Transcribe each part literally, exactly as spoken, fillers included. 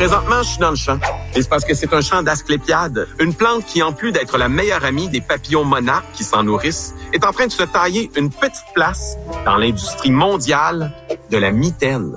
Présentement, je suis dans le champ. Et c'est parce que c'est un champ d'asclépiade, une plante qui, en plus d'être la meilleure amie des papillons monarques qui s'en nourrissent, est en train de se tailler une petite place dans l'industrie mondiale de la mitaine.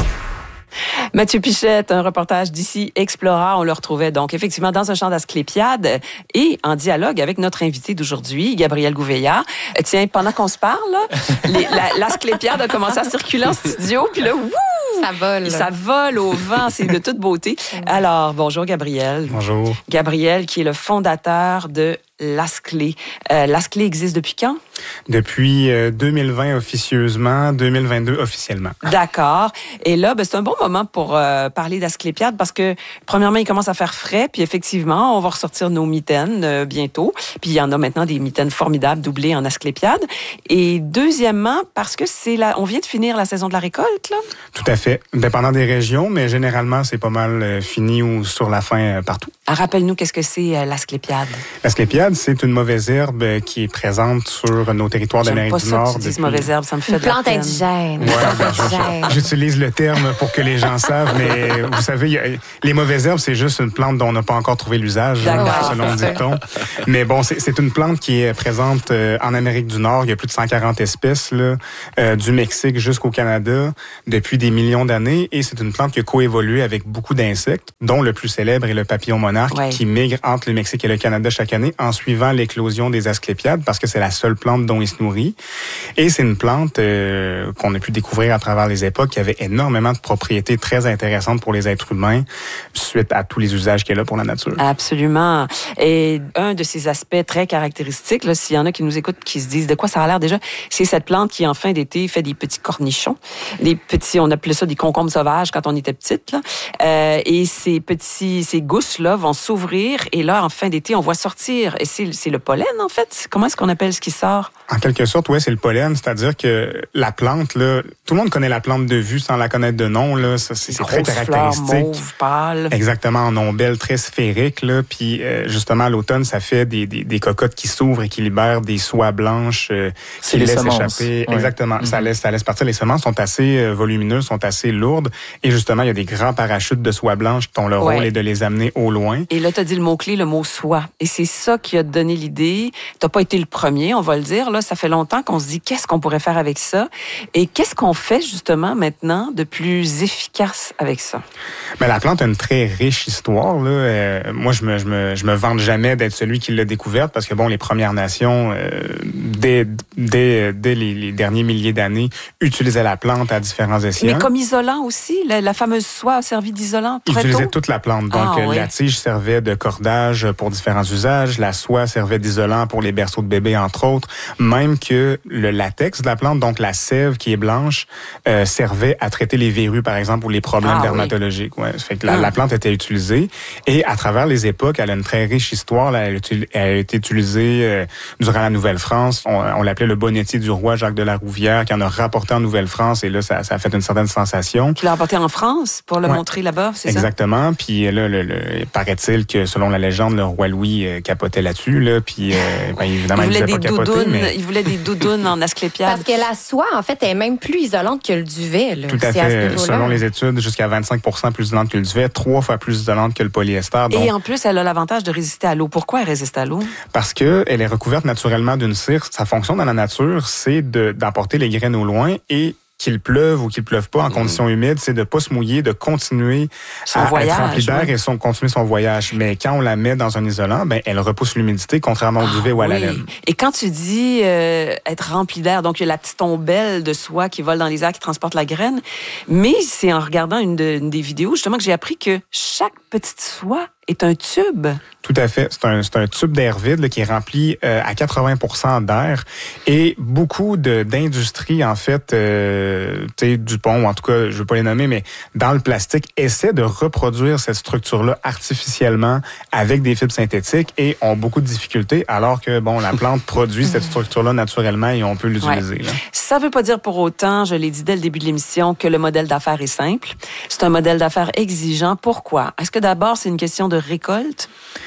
Mathieu Pichette, un reportage d'ici Explora. On le retrouvait donc effectivement dans un champ d'asclépiade et en dialogue avec notre invité d'aujourd'hui, Gabriel Gouveia. Tiens, pendant qu'on se parle, les, la, l'asclépiade a commencé à circuler en studio, puis là, wouh! Ça vole. Ça vole au vent, c'est de toute beauté. Alors, bonjour Gabriel. Bonjour. Gabriel, qui est le fondateur de l'Asclé. Euh, L'Asclé existe depuis quand? Depuis euh, deux mille vingt officieusement, deux mille vingt-deux officiellement. D'accord. Et là, ben, c'est un bon moment pour euh, parler d'asclépiade parce que, premièrement, il commence à faire frais, puis effectivement, on va ressortir nos mitaines euh, bientôt. Puis il y en a maintenant des mitaines formidables doublées en asclépiade. Et deuxièmement, parce que c'est la, on vient de finir la saison de la récolte, là? Tout à fait. Dépendant des régions, mais généralement, c'est pas mal euh, fini ou sur la fin euh, partout. Ah, rappelle-nous, qu'est-ce que c'est euh, l'asclépiade? L'asclépiade, c'est une mauvaise herbe euh, qui est présente sur nos territoires d'Amérique du Nord. J'aime pas ça que tu dises depuis... mauvaise herbe, ça me fait Une de la plante peine. indigène. Ouais, ben, je- je- j'utilise le terme pour que les gens savent, mais vous savez, il y a- les mauvaises herbes, c'est juste une plante dont on n'a pas encore trouvé l'usage, D'accord. selon le dicton. Mais bon, c'est, c'est une plante qui est présente euh, en Amérique du Nord. Il y a plus de cent quarante espèces, là, euh, du Mexique jusqu'au Canada, depuis des millions d'années. Et c'est une plante qui a coévolué avec beaucoup d'insectes, dont le plus célèbre est le papillon monarque, Ouais. qui migre entre le Mexique et le Canada chaque année en suivant l'éclosion des asclépiades, parce que c'est la seule plante dont il se nourrit. Et c'est une plante euh, qu'on a pu découvrir à travers les époques, qui avait énormément de propriétés très intéressantes pour les êtres humains, suite à tous les usages qu'elle a pour la nature. Absolument. Et un de ces aspects très caractéristiques, là, s'il y en a qui nous écoutent, qui se disent de quoi ça a l'air déjà, c'est cette plante qui, en fin d'été, fait des petits cornichons. Des petits, on appelait ça des concombres sauvages quand on était petite, là. Euh, et ces petits, ces gousses-là vont s'ouvrir et là, en fin d'été, on voit sortir. Et c'est, c'est le pollen, en fait. Comment est-ce qu'on appelle ce qui sort? En quelque sorte, ouais, c'est le pollen, c'est-à-dire que la plante, là, tout le monde connaît la plante de vue sans la connaître de nom, là, ça, c'est, c'est très Grosses caractéristique. fleurs mauves, pâles. Exactement, en ombelle, très sphérique, là, puis euh, justement à l'automne, ça fait des, des, des cocottes qui s'ouvrent et qui libèrent des soies blanches euh, C'est qui les laissent semences. échapper. Ouais. Exactement, Mm-hmm. ça laisse ça laisse partir. Les semences sont assez euh, volumineuses, sont assez lourdes, et justement il y a des grands parachutes de soie blanche dont le Ouais. rôle est de les amener au loin. Et là, tu as dit le mot-clé, le mot soie. Et c'est ça qui a donné l'idée. Tu n'as pas été le premier, on va le dire. Là, ça fait longtemps qu'on se dit qu'est-ce qu'on pourrait faire avec ça. Et qu'est-ce qu'on fait justement maintenant de plus efficace avec ça? Mais la plante a une très riche histoire. Là. Euh, moi, je me, je me, je me vante jamais d'être celui qui l'a découverte parce que bon, les Premières Nations, euh, dès, dès, dès les, les derniers milliers d'années, utilisaient la plante à différents escients. Mais comme isolant aussi, la, la fameuse soie a servi d'isolant Ils très utilisaient tôt? toute la plante. Donc, Ah, euh, oui. la tige servait de cordage pour différents usages. La soie servait d'isolant pour les berceaux de bébés, entre autres. Même que le latex de la plante, donc la sève qui est blanche, euh, servait à traiter les verrues, par exemple, ou les problèmes Ah, dermatologiques. Ouais. Ça fait que la, Ah. la plante était utilisée. Et à travers les époques, elle a une très riche histoire. Là. Elle, a util- elle a été utilisée euh, durant la Nouvelle-France. On, on l'appelait le bonnetier du roi Jacques de la Rouvière, qui en a rapporté en Nouvelle-France. Et là, ça, ça a fait une certaine sensation. Tu l'as apporté en France pour le Ouais. montrer là-bas, c'est ça? Exactement. Puis là, le, le, paraît-il que selon la légende, le roi Louis euh, capotait là-dessus. Là, puis euh, ben, évidemment, Il il, voulait, disait des pas capoter, doudounes, mais il voulait des doudounes en asclépiade. Parce que la soie, en fait, est même plus isolante que le duvet. Là. tout à C'est à ce fait. niveau-là. Selon les études, jusqu'à vingt-cinq pour cent plus isolante que le duvet, trois fois plus isolante que le polyester. Donc, Et en plus, elle a l'avantage de résister à l'eau. Pourquoi elle résiste à l'eau? parce que elle est recouverte naturellement d'une cire. Sa fonction dans la nature, c'est de, d'emporter les graines au loin et qu'il pleuve ou qu'il pleuve pas en conditions humides, c'est de pas se mouiller, de continuer Son à voyage, être rempli d'air ouais. et son, continuer son voyage. Mais quand on la met dans un isolant, ben elle repousse l'humidité, contrairement au duvet ou à la Oui. laine. Et quand tu dis euh, être rempli d'air, donc il y a la petite ombelle de soie qui vole dans les airs, qui transporte la graine, mais c'est en regardant une, de, une des vidéos justement que j'ai appris que chaque petite soie est un tube. Tout à fait. C'est un, c'est un tube d'air vide là, qui est rempli euh, à quatre-vingts pour cent d'air. Et beaucoup de, d'industries, en fait, euh, tu sais, Dupont, ou en tout cas, je veux pas les nommer, mais dans le plastique, essaient de reproduire cette structure-là artificiellement avec des fibres synthétiques et ont beaucoup de difficultés, alors que, bon, la plante produit cette structure-là naturellement et on peut l'utiliser. Ouais. Là. Ça veut pas dire pour autant, je l'ai dit dès le début de l'émission, que le modèle d'affaires est simple. C'est un modèle d'affaires exigeant. Pourquoi? Est-ce que d'abord, c'est une question de récolte?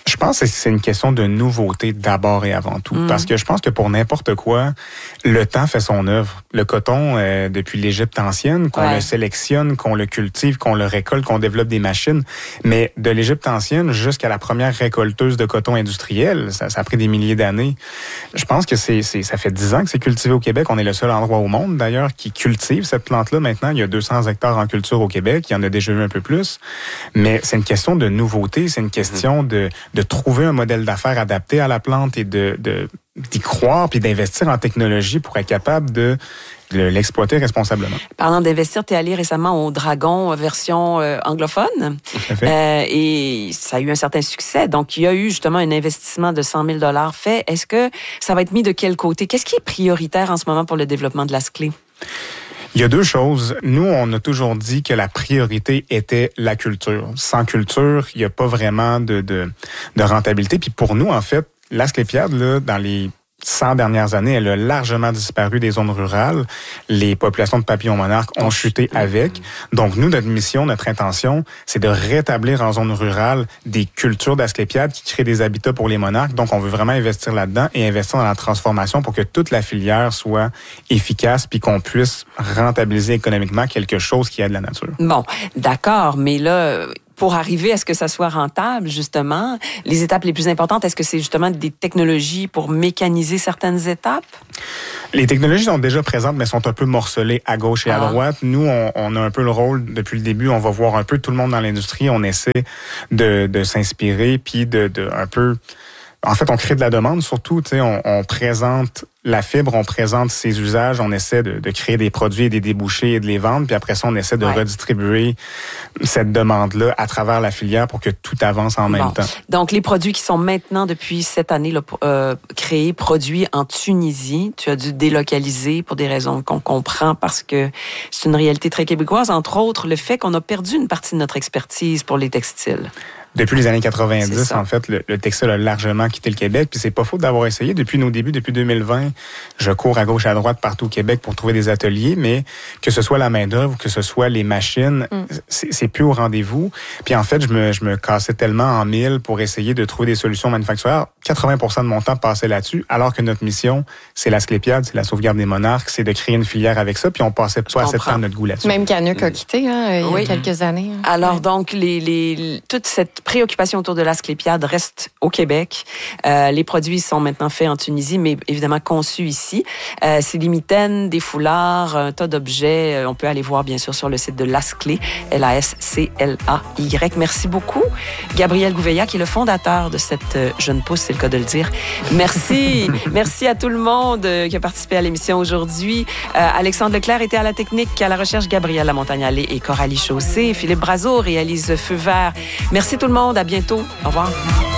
Je pense que c'est une question de nouveauté d'abord et avant tout. Mm. Parce que je pense que pour n'importe quoi, le temps fait son œuvre. Le coton, euh, depuis l'Égypte ancienne, qu'on ouais. le sélectionne, qu'on le cultive, qu'on le récolte, qu'on développe des machines. Mais de l'Égypte ancienne jusqu'à la première récolteuse de coton industriel, ça, ça a pris des milliers d'années. Je pense que c'est, c'est, ça fait dix ans que c'est cultivé au Québec. On est le seul endroit au monde, d'ailleurs, qui cultive cette plante-là. Maintenant, il y a deux cents hectares en culture au Québec. Il y en a déjà eu un peu plus. Mais c'est une question de nouveauté. C'est une question mm. de, de trouver un modèle d'affaires adapté à la plante et de, de, d'y croire puis d'investir en technologie pour être capable de l'exploiter responsablement. Parlant d'investir, tu es allé récemment au Dragon version euh, anglophone. Tout à fait. Euh, et ça a eu un certain succès. Donc, il y a eu justement un investissement de cent mille dollars fait. Est-ce que ça va être mis de quel côté? Qu'est-ce qui est prioritaire en ce moment pour le développement de l'Asclé? Il y a deux choses. Nous, on a toujours dit que la priorité était la culture. Sans culture, il n'y a pas vraiment de, de, de rentabilité. Puis pour nous, en fait, l'asclépiade, là, dans les cent dernières années, elle a largement disparu des zones rurales. Les populations de papillons monarques ont chuté avec. Donc, nous, notre mission, notre intention, c'est de rétablir en zone rurale des cultures d'asclépiades qui créent des habitats pour les monarques. Donc, on veut vraiment investir là-dedans et investir dans la transformation pour que toute la filière soit efficace puis qu'on puisse rentabiliser économiquement quelque chose qui est de la nature. Bon, d'accord, mais là... Pour arriver à ce que ça soit rentable, justement, les étapes les plus importantes, est-ce que c'est justement des technologies pour mécaniser certaines étapes? Les technologies sont déjà présentes, mais sont un peu morcelées à gauche et ah. à droite. Nous, on, on a un peu le rôle, depuis le début, on va voir un peu tout le monde dans l'industrie, on essaie de, de s'inspirer, puis de, de un peu... En fait, on crée de la demande, surtout, tu sais, on, on présente la fibre, on présente ses usages, on essaie de, de créer des produits et des débouchés et de les vendre, puis après ça, on essaie de ouais. redistribuer cette demande-là à travers la filière pour que tout avance en même bon. temps. Donc, les produits qui sont maintenant, depuis cette année, là, euh, créés, produits en Tunisie, tu as dû délocaliser pour des raisons qu'on comprend parce que c'est une réalité très québécoise, entre autres, le fait qu'on a perdu une partie de notre expertise pour les textiles. Depuis les années quatre-vingt-dix, en fait, le, le textile a largement quitté le Québec. Puis c'est pas faute d'avoir essayé. Depuis nos débuts, depuis deux mille vingt, je cours à gauche et à droite partout au Québec pour trouver des ateliers. Mais que ce soit la main-d'œuvre, que ce soit les machines, mm. c'est, c'est plus au rendez-vous. Puis en fait, je me, je me cassais tellement en mille pour essayer de trouver des solutions manufacturières. quatre-vingts pour cent de mon temps passait là-dessus, alors que notre mission, c'est l'asclépiade, c'est la sauvegarde des monarques, c'est de créer une filière avec ça. Puis on passait pas assez de temps notre goût là-dessus. Même Canuck a quitté, hein, il y a oui. quelques années. Hein. Alors ouais. donc, les, les, toute cette préoccupation autour de l'asclépiade reste au Québec. Euh, les produits sont maintenant faits en Tunisie, mais évidemment conçus ici. Euh, c'est des mitaines, des foulards, un tas d'objets. On peut aller voir, bien sûr, sur le site de l'Asclé, L A S C L A Y. Merci beaucoup, Gabriel Gouveia, qui est le fondateur de cette jeune pousse, c'est le cas de le dire. Merci. Merci à tout le monde qui a participé à l'émission aujourd'hui. Euh, Alexandre Leclerc était à la technique, à la recherche, Gabrielle Lamontagne-Allé et Coralie Chaussé. Philippe Brazeau réalise Feu vert. Merci tout le monde. À bientôt. Au revoir.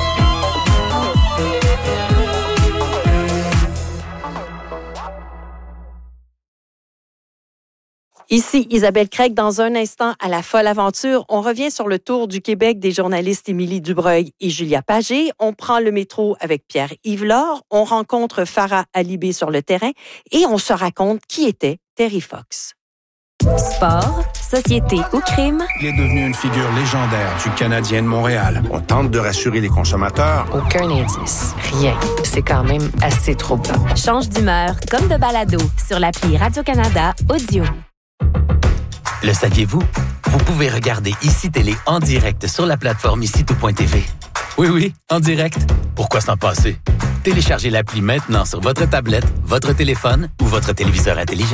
Ici Isabelle Craig. Dans un instant, à la folle aventure, on revient sur le tour du Québec des journalistes Émilie Dubreuil et Julia Pagé. On prend le métro avec Pierre-Yves Laure. On rencontre Farah Alibé sur le terrain et on se raconte qui était Terry Fox. Sport, société ou crime. Il est devenu une figure légendaire du Canadien de Montréal. On tente de rassurer les consommateurs. Aucun indice. Rien. C'est quand même assez troublant. Change d'humeur comme de balado sur l'appli Radio-Canada Audio. Le saviez-vous? Vous pouvez regarder Ici Télé en direct sur la plateforme ici tout point t v. Oui, oui, en direct. Pourquoi s'en passer? Téléchargez l'appli maintenant sur votre tablette, votre téléphone ou votre téléviseur intelligent.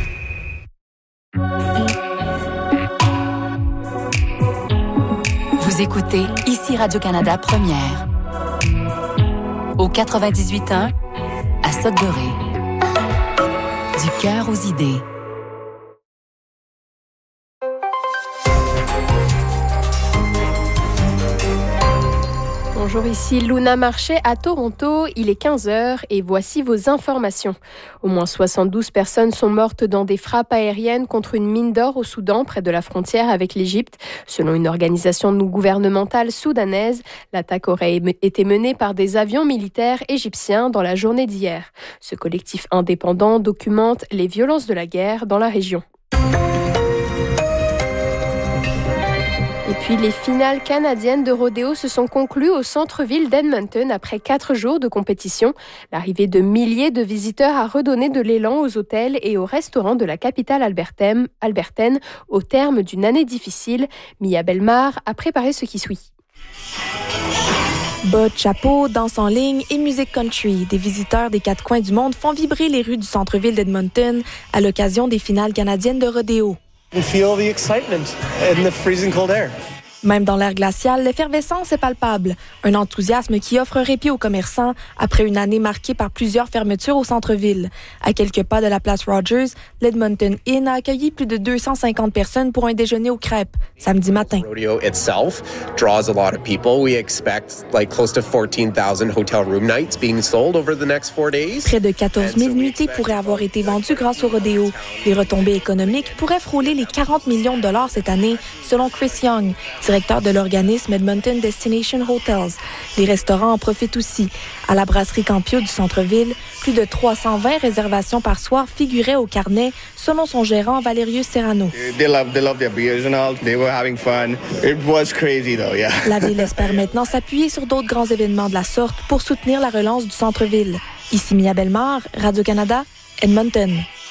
Vous écoutez Ici Radio-Canada Première. Au quatre-vingt-dix-huit point un, à Sudbury. Du cœur aux idées. Bonjour, ici Luna Marché à Toronto. Il est quinze heures et voici vos informations. Au moins soixante-douze personnes sont mortes dans des frappes aériennes contre une mine d'or au Soudan, près de la frontière avec l'Égypte. Selon une organisation non gouvernementale soudanaise, l'attaque aurait été menée par des avions militaires égyptiens dans la journée d'hier. Ce collectif indépendant documente les violences de la guerre dans la région. Et Puis les finales canadiennes de rodéo se sont conclues au centre-ville d'Edmonton après quatre jours de compétition. L'arrivée de milliers de visiteurs a redonné de l'élan aux hôtels et aux restaurants de la capitale albertaine, albertaine au terme d'une année difficile. Mia Bellemare a préparé ce qui suit. Bottes, chapeaux, danse en ligne et musique country. Des visiteurs des quatre coins du monde font vibrer les rues du centre-ville d'Edmonton à l'occasion des finales canadiennes de rodéo. You feel the excitement in the freezing cold air. Même dans l'air glacial, l'effervescence est palpable. Un enthousiasme qui offre un répit aux commerçants après une année marquée par plusieurs fermetures au centre-ville. À quelques pas de la place Rogers, l'Edmonton Inn a accueilli plus de deux cent cinquante personnes pour un déjeuner aux crêpes, samedi matin. The rodeo itself draws a lot of people. We expect like close to fourteen thousand hotel room nights being sold over the next four days. Près de quatorze mille nuitées pourraient avoir été vendues grâce au rodéo. Les retombées économiques pourraient frôler les quarante millions de dollars cette année, selon Chris Young, directeur de l'organisme Edmonton Destination Hotels. Les restaurants en profitent aussi. À la brasserie Campio du centre-ville, plus de trois cent vingt réservations par soir figuraient au carnet, selon son gérant Valerius Serrano. They love, they love their beers and all. They were having fun. It was crazy though, yeah. La ville espère maintenant s'appuyer sur d'autres grands événements de la sorte pour soutenir la relance du centre-ville. Ici Mia Bellemare, Radio-Canada, Edmonton.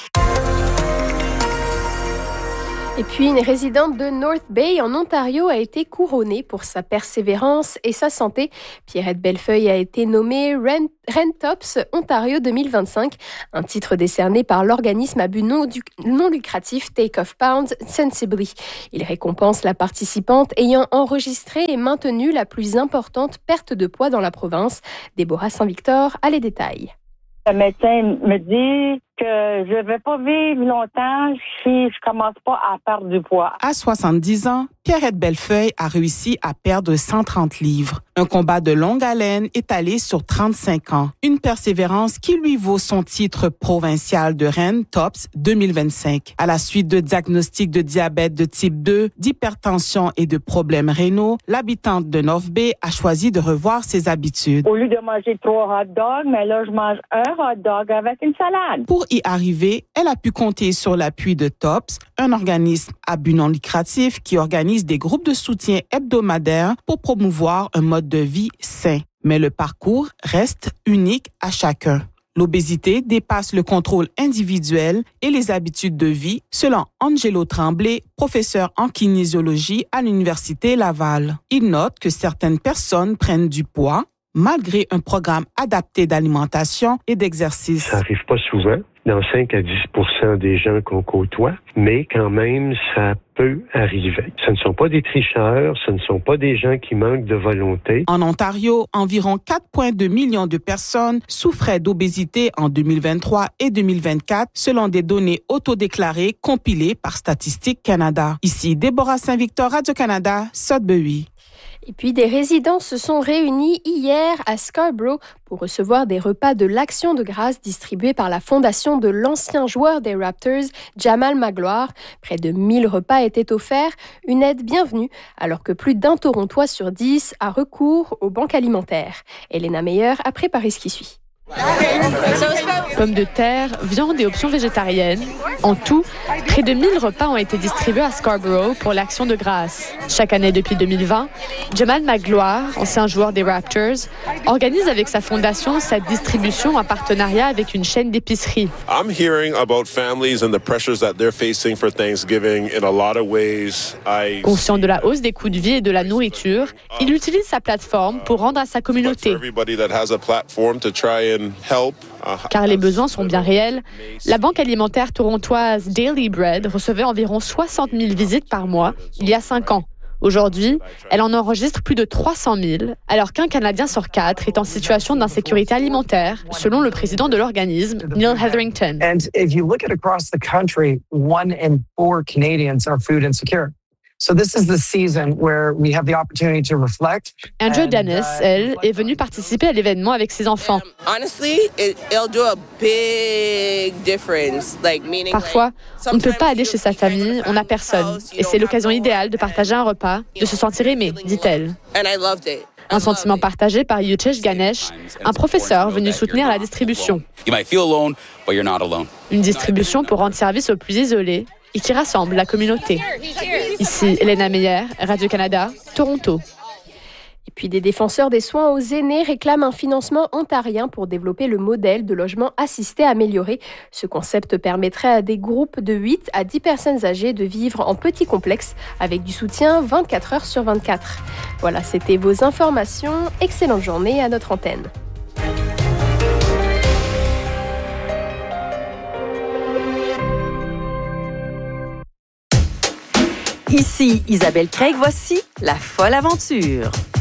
Et puis, une résidente de North Bay, en Ontario, a été couronnée pour sa persévérance et sa santé. Pierrette Bellefeuille a été nommée Ren, Rentops Ontario deux mille vingt-cinq, un titre décerné par l'organisme à but non, du, non lucratif Take Off Pounds Sensibly. Il récompense la participante ayant enregistré et maintenu la plus importante perte de poids dans la province. Déborah Saint-Victor a les détails. Le médecin me dit que je ne vais pas vivre longtemps si je commence pas à perdre du poids. À soixante-dix ans, Pierrette Bellefeuille a réussi à perdre cent trente livres. Un combat de longue haleine étalé sur trente-cinq ans. Une persévérance qui lui vaut son titre provincial de reine Tops deux mille vingt-cinq. À la suite de diagnostics de diabète de type deux, d'hypertension et de problèmes rénaux, l'habitante de North Bay a choisi de revoir ses habitudes. Au lieu de manger trois hot dogs, mais là, je mange un hot dog avec une salade. Pour y arriver, elle a pu compter sur l'appui de Tops, un organisme à but non lucratif qui organise des groupes de soutien hebdomadaires pour promouvoir un mode de vie sain. Mais le parcours reste unique à chacun. L'obésité dépasse le contrôle individuel et les habitudes de vie, selon Angelo Tremblay, professeur en kinésiologie à l'Université Laval. Il note que certaines personnes prennent du poids malgré un programme adapté d'alimentation et d'exercice. Ça n'arrive pas souvent, dans cinq à dix pour cent des gens qu'on côtoie, mais quand même, ça peut arriver. Ce ne sont pas des tricheurs, ce ne sont pas des gens qui manquent de volonté. En Ontario, environ quatre virgule deux millions de personnes souffraient d'obésité en deux mille vingt-trois et deux mille vingt-quatre, selon des données autodéclarées compilées par Statistique Canada. Ici, Déborah Saint-Victor, Radio-Canada, Sudbury. Et puis, des résidents se sont réunis hier à Scarborough pour recevoir des repas de l'Action de grâce distribués par la fondation de l'ancien joueur des Raptors, Jamal Magloire. Près de mille repas étaient offerts, une aide bienvenue, alors que plus d'un Torontois sur dix a recours aux banques alimentaires. Elena Meyer a préparé ce qui suit. Pommes de terre, viande et options végétariennes. En tout, près de mille repas ont été distribués à Scarborough pour l'Action de grâce. Chaque année depuis deux mille vingt, Jamal Magloire, ancien joueur des Raptors, organise avec sa fondation cette distribution en partenariat avec une chaîne d'épicerie. I'm hearing about families and the pressures that they're facing for Thanksgiving in a lot of ways. I... Conscient de la hausse des coûts de vie et de la nourriture, il utilise sa plateforme pour rendre à sa communauté. Car les besoins sont bien réels. La banque alimentaire torontoise Daily Bread recevait environ soixante mille visites par mois il y a cinq ans. Aujourd'hui, elle en enregistre plus de trois cent mille, alors qu'un Canadien sur quatre est en situation d'insécurité alimentaire, selon le président de l'organisme, Neil Hetherington. And if you look at across the country, one in four Canadians are food insecure. So this is the season where we have the opportunity to reflect. Andrew Dennis, elle, est venue participer à l'événement avec ses enfants. Parfois, on ne peut pas aller chez sa famille, on n'a personne. Et c'est l'occasion idéale de partager un repas, de se sentir aimé, dit-elle. Un sentiment partagé par Yuchesh Ganesh, un professeur venu soutenir la distribution. Une distribution pour rendre service aux plus isolés, et qui rassemble la communauté. Ici, Elena Meyer, Radio-Canada, Toronto. Et puis des défenseurs des soins aux aînés réclament un financement ontarien pour développer le modèle de logement assisté amélioré. Ce concept permettrait à des groupes de huit à dix personnes âgées de vivre en petits complexes avec du soutien vingt-quatre heures sur vingt-quatre. Voilà, c'était vos informations. Excellente journée à notre antenne. Ici Isabelle Craig, voici La Folle Aventure.